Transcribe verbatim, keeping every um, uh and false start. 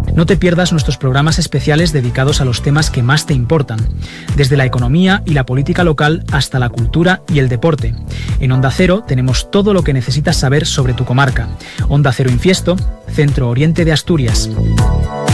No te pierdas nuestros programas especiales dedicados a los temas que más te importan, desde la economía y la política local hasta la cultura y el deporte. En Onda Cero tenemos todo lo que necesitas saber sobre tu comarca. Onda Cero Infiesto, Centro Oriente de Asturias.